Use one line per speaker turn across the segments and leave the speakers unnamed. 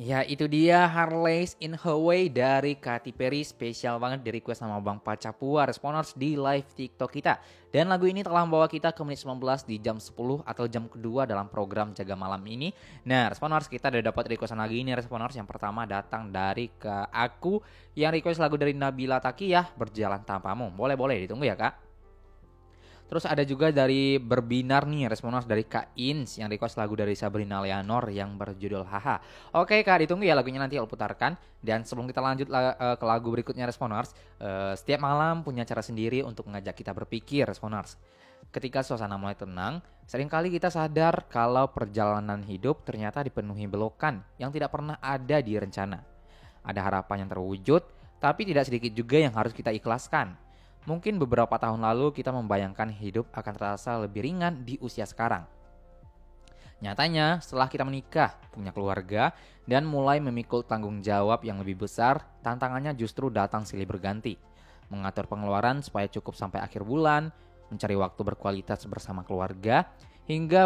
Ya itu dia Harley's in Hawaii dari Katy Perry. Spesial banget di request sama Bang Pacapua Responers di live TikTok kita. Dan lagu ini telah membawa kita ke menit 19 di jam 10 atau jam kedua dalam program Jaga Malam ini. Nah Responers, kita udah dapat requestan lagi ini Responers. Yang pertama datang dari ke aku yang request lagu dari Nabila Takiyah, Berjalan Tanpamu. Boleh ditunggu ya Kak. Terus ada juga dari Berbinar nih, Responers dari Kak Ins yang request lagu dari Sabrina Leonor yang berjudul Haha. Oke Kak, ditunggu ya lagunya, nanti aku putarkan. Dan sebelum kita lanjut ke lagu berikutnya Responers, setiap malam punya cara sendiri untuk mengajak kita berpikir Responers. Ketika suasana mulai tenang, seringkali kita sadar kalau perjalanan hidup ternyata dipenuhi belokan yang tidak pernah ada di rencana. Ada harapan yang terwujud, tapi tidak sedikit juga yang harus kita ikhlaskan. Mungkin beberapa tahun lalu kita membayangkan hidup akan terasa lebih ringan di usia sekarang. Nyatanya, setelah kita menikah, punya keluarga, dan mulai memikul tanggung jawab yang lebih besar, tantangannya justru datang silih berganti. Mengatur pengeluaran supaya cukup sampai akhir bulan, mencari waktu berkualitas bersama keluarga, hingga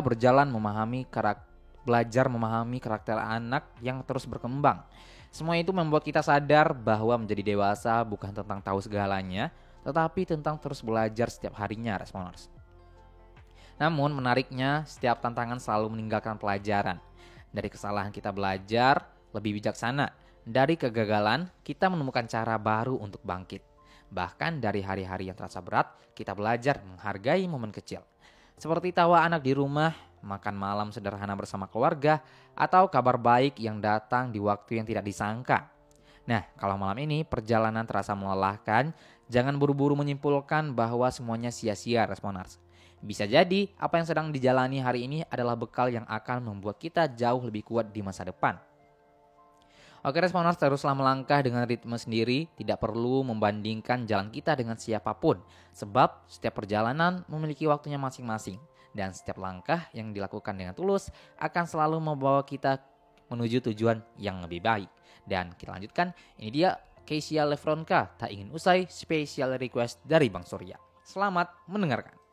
belajar memahami karakter anak yang terus berkembang. Semua itu membuat kita sadar bahwa menjadi dewasa bukan tentang tahu segalanya, tetapi tentang terus belajar setiap harinya Responers. Namun menariknya, setiap tantangan selalu meninggalkan pelajaran. Dari kesalahan kita belajar lebih bijaksana. Dari kegagalan, kita menemukan cara baru untuk bangkit. Bahkan dari hari-hari yang terasa berat, kita belajar menghargai momen kecil. Seperti tawa anak di rumah, makan malam sederhana bersama keluarga, atau kabar baik yang datang di waktu yang tidak disangka. Nah, kalau malam ini perjalanan terasa melelahkan, jangan buru-buru menyimpulkan bahwa semuanya sia-sia Responers. Bisa jadi apa yang sedang dijalani hari ini adalah bekal yang akan membuat kita jauh lebih kuat di masa depan. Oke Responers, teruslah melangkah dengan ritme sendiri, tidak perlu membandingkan jalan kita dengan siapapun. Sebab setiap perjalanan memiliki waktunya masing-masing. Dan setiap langkah yang dilakukan dengan tulus akan selalu membawa kita menuju tujuan yang lebih baik. Dan kita lanjutkan, ini dia Keisha Lefronka, Tak Ingin Usai, spesial request dari Bang Surya. Selamat mendengarkan.